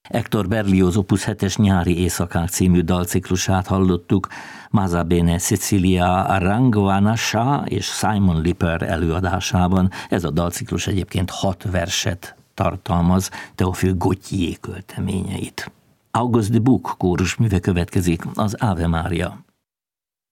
Hector Berlioz Opus 7-es Nyári éjszakák című dalciklusát hallottuk, Masa Bene Sicilia Aranguanasha és Simon Lipper előadásában. Ez a dalciklus egyébként 6 verset tartalmaz, Théophile Gautier költeményeit. Auguste de Buch kórusműve következik, az Ave Maria.